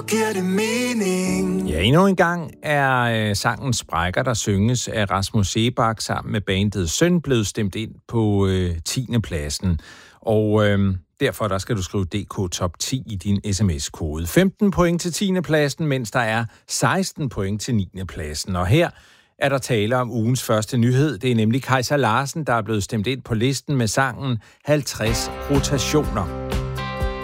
Giver det mening? Ja, endnu en gang er sangen Sprækker, der synges af Rasmus Seebach sammen med bandet Søn, blevet stemt ind på 10. pladsen. Og derfor der skal du skrive DK Top 10 i din sms-kode. 15 point til 10. pladsen, mens der er 16 point til 9. pladsen. Og her er der tale om ugens første nyhed. Det er nemlig Kajsa Larsen, der er blevet stemt ind på listen med sangen 50 rotationer.